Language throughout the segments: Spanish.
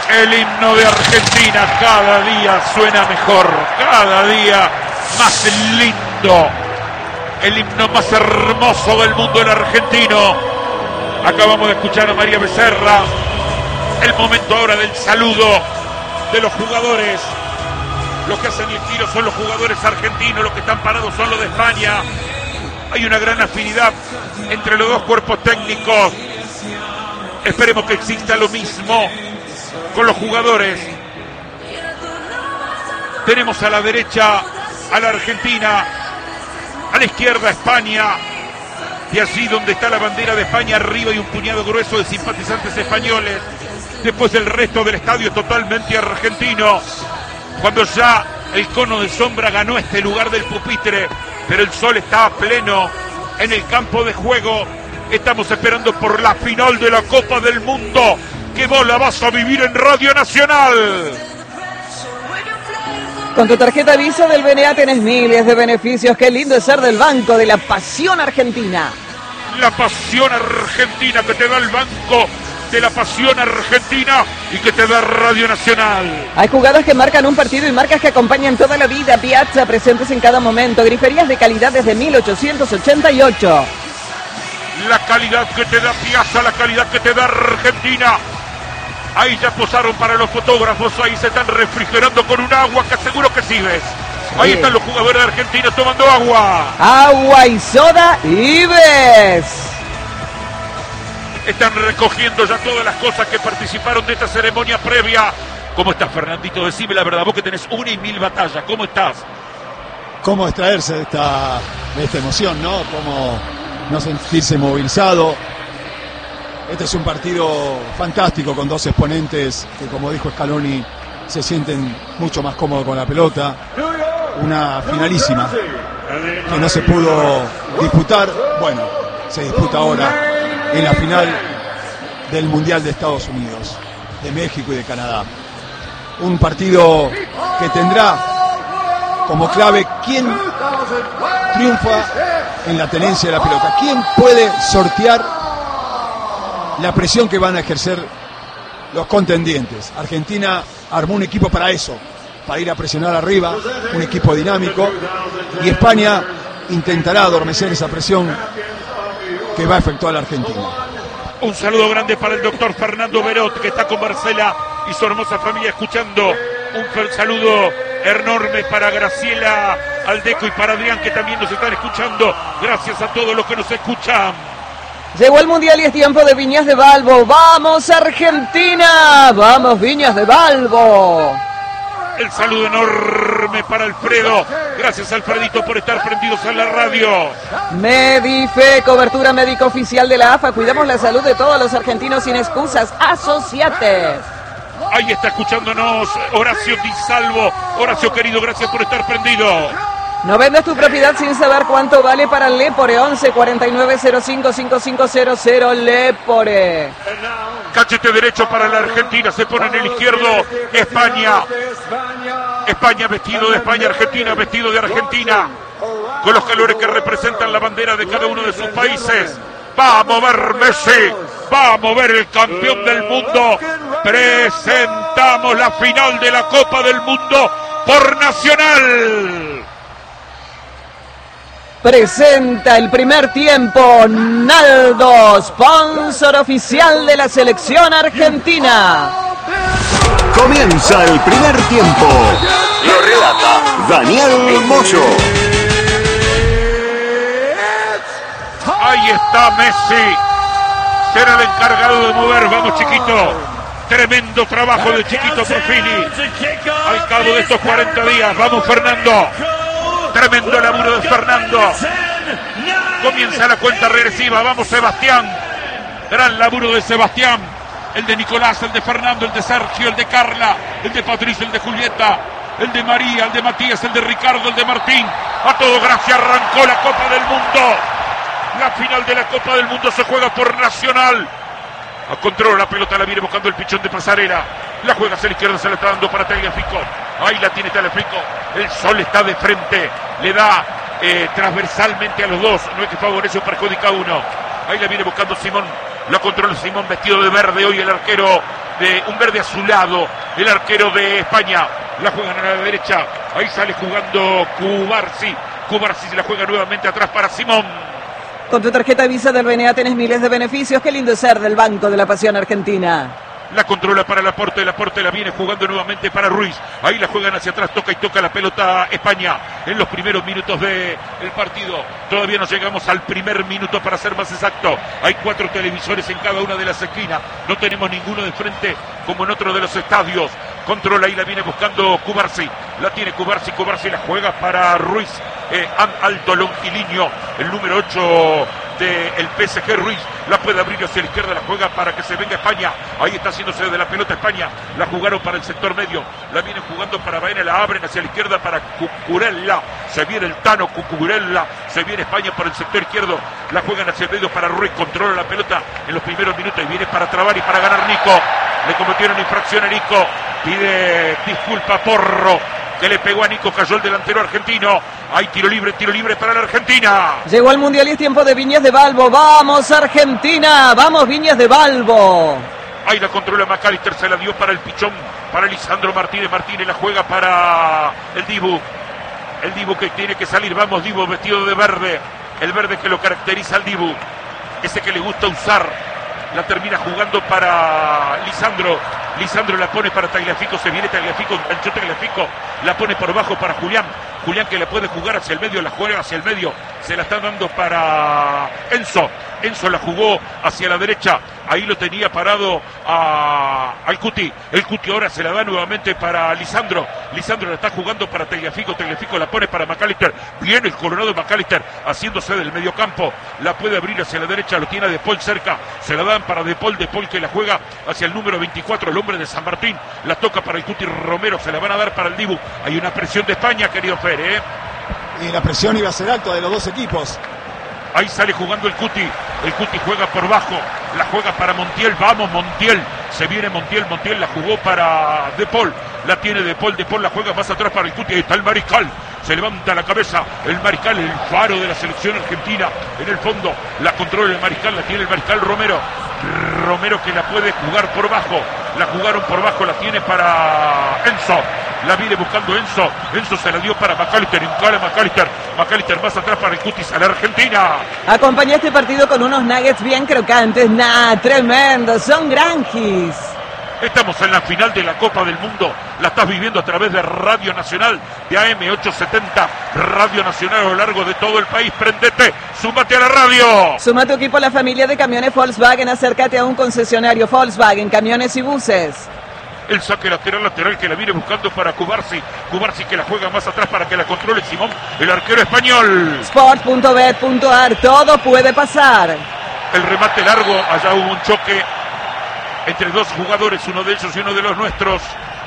El himno de Argentina cada día suena mejor, cada día más lindo. El himno más hermoso del mundo, el argentino. Acabamos de escuchar a María Becerra. El momento ahora del saludo de los jugadores. Los que hacen el giro son los jugadores argentinos, los que están parados son los de España. Hay una gran afinidad entre los dos cuerpos técnicos. Esperemos que exista lo mismo con los jugadores. Tenemos a la derecha a la Argentina, a la izquierda a España, y allí donde está la bandera de España arriba y un puñado grueso de simpatizantes españoles. Después el resto del estadio es totalmente argentino. Cuando ya el cono de sombra ganó este lugar del pupitre, pero el sol está a pleno en el campo de juego. Estamos esperando por la final de la Copa del Mundo, que vos la vas a vivir en Radio Nacional. Con tu tarjeta Visa del BNA tenés miles de beneficios. Qué lindo es ser del Banco de la Pasión Argentina. La pasión argentina que te da el Banco de la Pasión Argentina y que te da Radio Nacional. Hay jugadas que marcan un partido y marcas que acompañan toda la vida. Piazza, presentes en cada momento. Griferías de calidad desde 1888. La calidad que te da Piazza, la calidad que te da Argentina. Ahí ya posaron para los fotógrafos, ahí se están refrigerando con un agua que seguro que sirves. Ahí están los jugadores de Argentina tomando agua. Agua y soda y ves. Están recogiendo ya todas las cosas que participaron de esta ceremonia previa. ¿Cómo estás, Fernandito? Decime la verdad, vos que tenés 1 y 1000 batallas, ¿cómo estás? ¿Cómo extraerse de esta emoción, no? ¿Cómo no sentirse movilizado? Este es un partido fantástico con dos exponentes que, como dijo Scaloni, se sienten mucho más cómodos con la pelota. Una finalísima que no se pudo disputar. Bueno, se disputa ahora en la final del Mundial de Estados Unidos, de México y de Canadá. Un partido que tendrá como clave quién triunfa en la tenencia de la pelota, quién puede sortear la presión que van a ejercer los contendientes. Argentina armó un equipo para eso, para ir a presionar arriba, un equipo dinámico, y España intentará adormecer esa presión que va a efectuar la Argentina. Un saludo grande para el doctor Fernando Berot, que está con Marcela y su hermosa familia escuchando. Un saludo enorme para Graciela Aldeco y para Adrián, que también nos están escuchando. Gracias a todos los que nos escuchan. Llegó el Mundial y es tiempo de Viñas de Balbo. ¡Vamos, Argentina! ¡Vamos, Viñas de Balbo! El saludo enorme para Alfredo. Gracias, Alfredito, por estar prendidos a la radio. Medife, cobertura médica oficial de la AFA. Cuidamos la salud de todos los argentinos sin excusas. Asociate. Ahí está escuchándonos Horacio Di Salvo. Horacio, querido, gracias por estar prendido. No vendas tu propiedad sin saber cuánto vale para Lepore. 11 49 05 5500 Lepore. Cachete derecho para la Argentina, se pone en el izquierdo España. España vestido de España, Argentina vestido de Argentina, con los colores que representan la bandera de cada uno de sus países. Va a mover Messi, va a mover el campeón del mundo. Presentamos la final de la Copa del Mundo por Nacional. Presenta el primer tiempo Naldo, sponsor oficial de la selección argentina. Comienza el primer tiempo. Lo relata Daniel Moyo. Ahí está Messi. Será el encargado de mover. Vamos, Chiquito. Tremendo trabajo de Chiquito Profili. Al cabo de estos 40 días. Vamos, Fernando. Tremendo laburo de Fernando. Comienza la cuenta regresiva. Vamos, Sebastián. Gran laburo de Sebastián. El de Nicolás, el de Fernando, el de Sergio, el de Carla, el de Patricia, el de Julieta, el de María, el de Matías, el de Ricardo, el de Martín. A todo gracia arrancó la Copa del Mundo. La final de la Copa del Mundo se juega por Nacional. A control la pelota, la viene buscando el pichón de Pasarela. La juega hacia la izquierda, se la está dando para Tagliafico. Ahí la tiene Tagliafico. El sol está de frente. Le da transversalmente a los dos. No es que favorece o perjudica a uno. Ahí la viene buscando Simón. La controla Simón vestido de verde. Hoy el arquero un verde azulado, el arquero de España. La juegan a la derecha, ahí sale jugando Cubarsi se la juega nuevamente atrás para Simón. Con tu tarjeta Visa del BNA tenés miles de beneficios. Qué lindo es ser del Banco de la Pasión Argentina. La controla para Laporte la viene jugando nuevamente para Ruiz. Ahí la juegan hacia atrás, toca la pelota España en los primeros minutos del partido. Todavía no llegamos al primer minuto, para ser más exacto. Hay 4 televisores en cada una de las esquinas. No tenemos ninguno de frente como en otro de los estadios. Controla y la viene buscando Cubarsi. La tiene Cubarsi la juega para Ruiz. Alto longilíneo, el número 8 del PSG. Ruiz la puede abrir hacia la izquierda, la juega para que se venga España. Ahí está haciéndose de la pelota España. La jugaron para el sector medio, la vienen jugando para Baena, la abren hacia la izquierda para Cucurella. Se viene el Tano Cucurella, se viene España por el sector izquierdo, la juegan hacia el medio para Ruiz. Controla la pelota en los primeros minutos y viene para trabar y para ganar Nico. Le cometieron infracción a Nico, pide disculpa Porro, que le pegó a Nico, cayó el delantero argentino. Hay tiro libre para la Argentina. Llegó el Mundial y es tiempo de Viñas de Balbo. ¡Vamos Argentina! ¡Vamos Viñas de Balbo! Ahí la controla McAllister, se la dio para el pichón, para Lisandro Martínez la juega para el Dibu. El Dibu que tiene que salir, vamos Dibu vestido de verde, el verde que lo caracteriza al Dibu, ese que le gusta usar. La termina jugando para Lisandro la pone para Tagliafico, se viene Tagliafico, enganchó Tagliafico, la pone por bajo para Julián que le puede jugar hacia el medio, la juega hacia el medio, se la están dando para Enzo la jugó hacia la derecha, ahí lo tenía parado al Cuti, el Cuti ahora se la da nuevamente para Lisandro la está jugando para Tagliafico la pone para McAllister, viene el Colorado McAllister haciéndose del mediocampo, la puede abrir hacia la derecha, lo tiene a De Paul cerca, se la dan para De Paul que la juega hacia el número 24, el hombre de San Martín, la toca para el Cuti Romero, se la van a dar para el Dibu. Hay una presión de España, querido Fer, y la presión iba a ser alta de los dos equipos. Ahí sale jugando el Cuti juega por bajo, la juega para Montiel, vamos Montiel, se viene Montiel la jugó para De Paul, la tiene De Paul la juega más atrás para el Cuti, ahí está el Mariscal, se levanta la cabeza, el Mariscal, el faro de la selección argentina, en el fondo, la controla el Mariscal, la tiene el Mariscal Romero que la puede jugar por bajo, la jugaron por bajo, la tiene para Enzo, la viene buscando Enzo se la dio para McAllister, encara McAllister más atrás para el Cutis a la Argentina. Acompaña este partido con unos nuggets bien crocantes, tremendos, son granjis. Estamos en la final de la Copa del Mundo, la estás viviendo a través de Radio Nacional, de AM870, Radio Nacional a lo largo de todo el país. Prendete, súmate a la radio. Suma tu equipo a la familia de camiones Volkswagen, acércate a un concesionario Volkswagen, camiones y buses. El saque lateral que la viene buscando para Cubarsi que la juega más atrás para que la controle Simón, el arquero español. Sport.bet.ar, todo puede pasar. El remate largo, allá hubo un choque entre dos jugadores, uno de ellos y uno de los nuestros.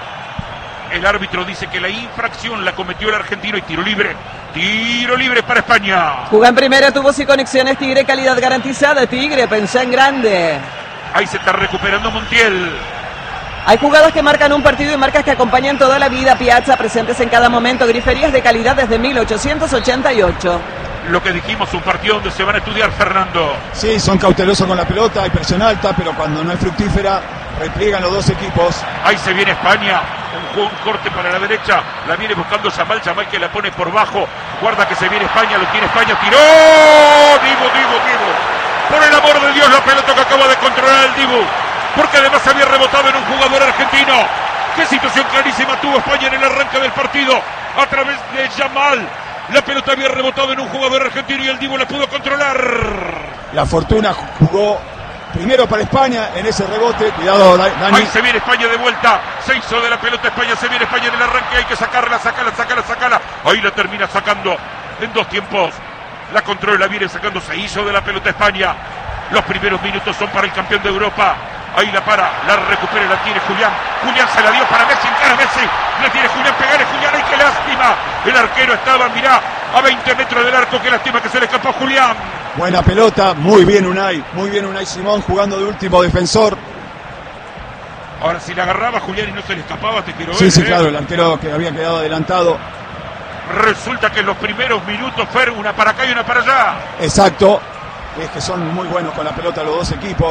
El árbitro dice que la infracción la cometió el argentino y tiro libre para España. Juega en primera, tubos y conexiones Tigre, calidad garantizada. Tigre, pensá en grande. Ahí se está recuperando Montiel. Hay jugadas que marcan un partido y marcas que acompañan toda la vida. Piazza, presentes en cada momento. Griferías de calidad desde 1888. Lo que dijimos, un partido donde se van a estudiar, Fernando. Sí, son cautelosos con la pelota, hay presión alta, pero cuando no es fructífera, repliegan los dos equipos. Ahí se viene España, un corte para la derecha, la viene buscando Yamal que la pone por bajo, guarda que se viene España, lo tiene España, tiró, Dibu. Por el amor de Dios, la pelota que acaba de controlar el Dibu, porque además había rebotado en un jugador argentino. Qué situación clarísima tuvo España en el arranque del partido, a través de Yamal. La pelota había rebotado en un jugador argentino y el Dibu la pudo controlar. La fortuna jugó primero para España en ese rebote. Cuidado, Dani. Ahí se viene España de vuelta. Se hizo de la pelota España. Se viene España en el arranque. Hay que sacarla. Ahí la termina sacando en dos tiempos. La controla, viene sacando. Se hizo de la pelota España. Los primeros minutos son para el campeón de Europa. Ahí la para, la recupera, la tiene Julián. Julián se la dio para Messi, encara Messi. La tiene Julián, pegale Julián, ¡ay, qué lástima! El arquero estaba, mirá, a 20 metros del arco, qué lástima que se le escapó a Julián. Buena pelota, muy bien Unai Simón jugando de último defensor. Ahora, si la agarraba Julián y no se le escapaba, te quiero ver. Sí, claro, el arquero que había quedado adelantado. Resulta que en los primeros minutos, Fer, una para acá y una para allá. Exacto, es que son muy buenos con la pelota los dos equipos.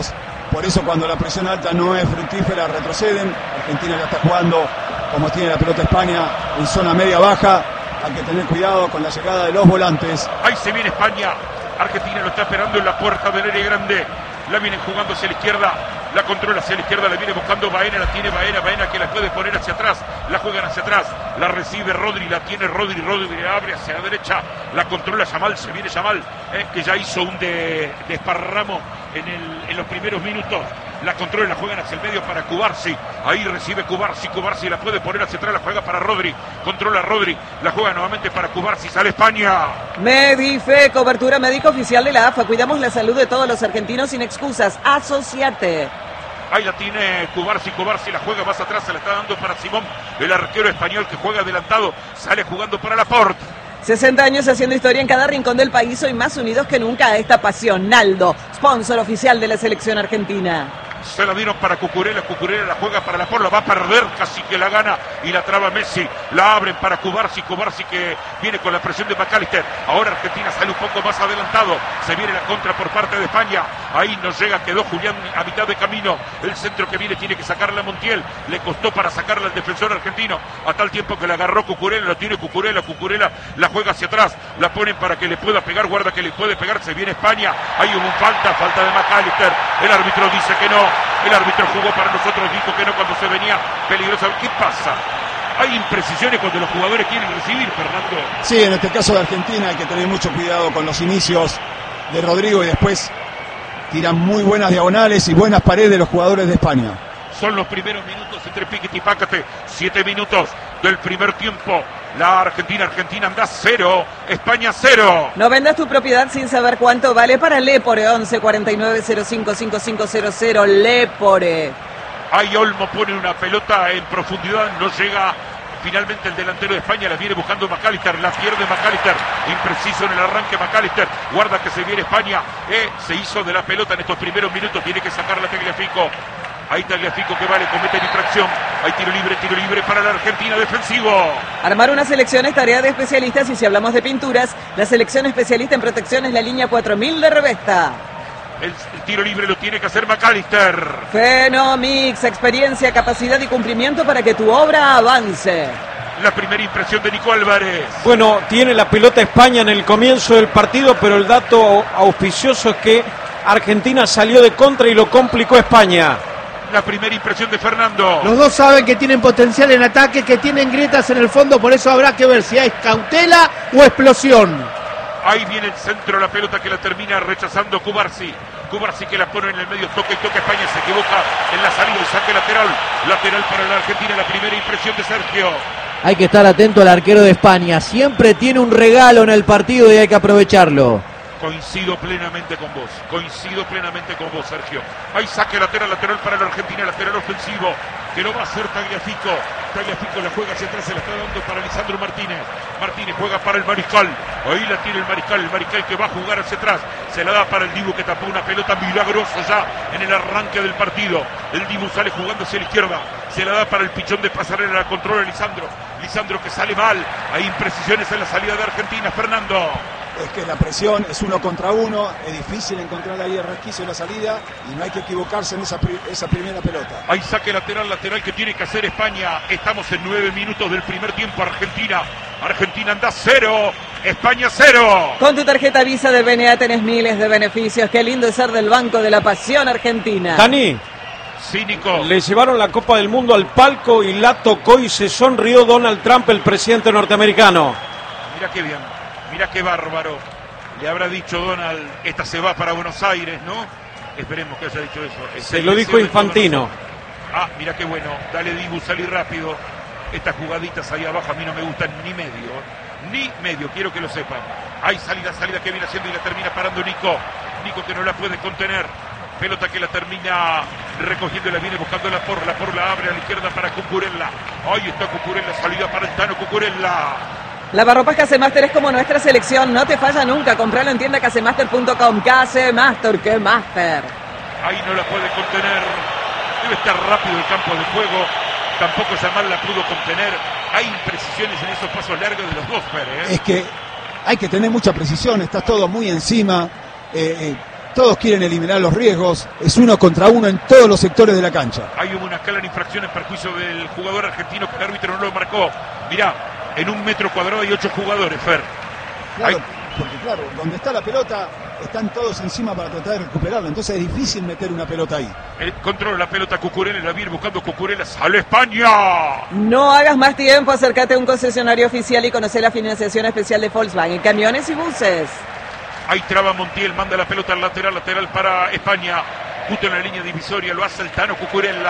Por eso cuando la presión alta no es fructífera retroceden. Argentina ya está jugando como tiene la pelota España en zona media-baja. Hay que tener cuidado con la llegada de los volantes. Ahí se viene España. Argentina lo está esperando en la puerta del área grande. La vienen jugando hacia la izquierda. La controla hacia la izquierda, la viene buscando Baena, la tiene Baena que la puede poner hacia atrás, la juegan hacia atrás, la recibe Rodri, la tiene Rodri abre hacia la derecha, la controla Yamal, se viene Yamal, que ya hizo un desparramo en los primeros minutos, la controla, la juegan hacia el medio para Cubarsi, ahí recibe Cubarsi la puede poner hacia atrás, la juega para Rodri, controla Rodri, la juega nuevamente para Cubarsi, sale España. Medife, cobertura médica oficial de la AFA, cuidamos la salud de todos los argentinos sin excusas, asociate. Ahí la tiene Cubarsi la juega más atrás, se la está dando para Simón, el arquero español que juega adelantado, sale jugando para Laporte. 60 años haciendo historia en cada rincón del país, hoy más unidos que nunca a esta pasión. Naldo, sponsor oficial de la selección argentina. Se la dieron para Cucurella la juega para Laporte, la va a perder, casi que la gana y la traba Messi, la abren para Cubarsi que viene con la presión de McAllister, ahora Argentina sale un poco más adelantado, se viene la contra por parte de España, ahí no llega, quedó Julián a mitad de camino, el centro que viene tiene que sacarla a Montiel, le costó para sacarla al defensor argentino, a tal tiempo que la agarró Cucurella, lo tiene Cucurella la juega hacia atrás, la ponen para que le pueda pegar, guarda que le puede pegar, se viene España, ahí hubo falta de McAllister, el árbitro dice que no. El árbitro jugó para nosotros, dijo que no cuando se venía peligrosa. ¿Qué pasa? Hay imprecisiones cuando los jugadores quieren recibir, Fernando. Sí, en este caso de Argentina hay que tener mucho cuidado con los inicios de Rodrigo y después tiran muy buenas diagonales y buenas paredes de los jugadores de España. Son los primeros minutos entre Piquet y Pácate, 7 minutos del primer tiempo. La Argentina anda 0, España 0. No vendas tu propiedad sin saber cuánto vale para Lepore, 11 49 05 5500, Lepore. Ahí Olmo pone una pelota en profundidad, no llega. Finalmente el delantero de España la viene buscando McAllister, la pierde McAllister, impreciso en el arranque McAllister, guarda que se viene España, se hizo de la pelota en estos primeros minutos, tiene que sacar la Tagliafico. Ahí Tagliafico que vale, comete infracción. Hay tiro libre para la Argentina, defensivo. Armar una selección es tarea de especialistas y si hablamos de pinturas, la selección especialista en protección es la línea 4000 de Revesta. El tiro libre lo tiene que hacer McAllister. Fenomix, experiencia, capacidad y cumplimiento para que tu obra avance. La primera impresión de Nico Álvarez. Bueno, tiene la pelota España en el comienzo del partido, pero el dato auspicioso es que Argentina salió de contra y lo complicó España. La primera impresión de Fernando. Los dos saben que tienen potencial en ataque, que tienen grietas en el fondo, por eso habrá que ver si hay cautela o explosión. Ahí viene el centro, la pelota que la termina rechazando Cubarsi que la pone en el medio, toca España, se equivoca en la salida, el saque lateral para la Argentina, la primera impresión de Sergio. Hay que estar atento al arquero de España, siempre tiene un regalo en el partido y hay que aprovecharlo. Coincido plenamente con vos, Sergio. Hay saque lateral para la Argentina, lateral ofensivo, que lo va a hacer Tagliafico la juega hacia atrás, se la está dando para Lisandro Martínez juega para el Mariscal, ahí la tiene el Mariscal que va a jugar hacia atrás, se la da para el Dibu que tapó una pelota milagrosa ya en el arranque del partido, el Dibu sale jugando hacia la izquierda, se la da para el pichón de Pasarela, la controla Lisandro que sale mal, hay imprecisiones en la salida de Argentina, Fernando. Es que la presión es 1 contra 1, es difícil encontrar ahí el resquicio en la salida y no hay que equivocarse en esa primera pelota. Hay saque lateral que tiene que hacer España. Estamos en 9 minutos del primer tiempo. Argentina anda 0, España 0. Con tu tarjeta Visa de BNA tenés miles de beneficios. Qué lindo es ser del Banco de la Pasión Argentina. Dani. Sí, Nico. Le llevaron la Copa del Mundo al palco y la tocó y se sonrió Donald Trump, el presidente norteamericano. Mira qué bien. Mirá qué bárbaro. Le habrá dicho Donald, esta se va para Buenos Aires, ¿no? Esperemos que haya dicho eso. Se lo dijo Infantino. Mira qué bueno. Dale, Dibu, salí rápido. Estas jugaditas ahí abajo a mí no me gustan ni medio. Quiero que lo sepan. Hay salida que viene haciendo y la termina parando Nico que no la puede contener. Pelota que la termina recogiendo y la viene buscando la Laporte la abre a la izquierda para Cucurella. Ahí está Cucurella, salida para el Tano Cucurella. Lavarropas Casemaster es como nuestra selección, no te falla nunca, compralo en tienda casemaster.com. Casemaster, ¡qué master! Ahí no la puede contener, debe estar rápido el campo de juego, tampoco Yamal la pudo contener, hay imprecisiones en esos pasos largos de los dos, Pérez. Es que hay que tener mucha precisión, está todo muy encima, Todos quieren eliminar los riesgos. Es 1 contra 1 en todos los sectores de la cancha. Hay una clara infracción en perjuicio del jugador argentino que el árbitro no lo marcó. Mirá, en 1 metro cuadrado hay 8 jugadores, Fer. Claro, porque claro, donde está la pelota están todos encima para tratar de recuperarla. Entonces es difícil meter una pelota ahí. El control de la pelota Cucurella, la viene buscando Cucurella. ¡Sale España! No hagas más tiempo, acércate a un concesionario oficial y conoce la financiación especial de Volkswagen, camiones y buses. Ahí traba Montiel, manda la pelota al lateral para España. Justo en la línea divisoria, lo hace el Tano Cucurella.